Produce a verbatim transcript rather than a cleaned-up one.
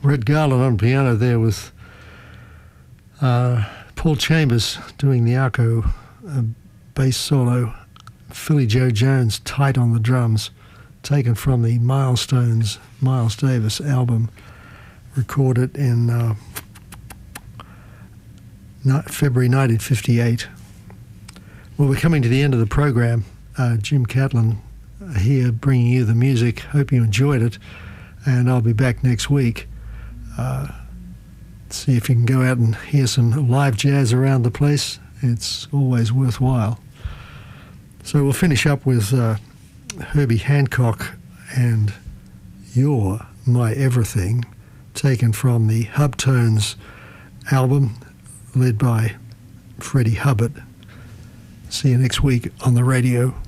Red Garland on piano there with uh, Paul Chambers doing the Arco uh, bass solo, Philly Joe Jones tight on the drums, taken from the Milestones Miles Davis album, recorded in uh, February nineteen fifty-eight. Well, we're coming to the end of the program. Uh, Jim Catlin here bringing you the music. Hope you enjoyed it, and I'll be back next week. Uh, see if you can go out and hear some live jazz around the place. It's always worthwhile. So we'll finish up with uh, Herbie Hancock and You're My Everything, taken from the Hubtones album, led by Freddie Hubbard. See you next week on the radio.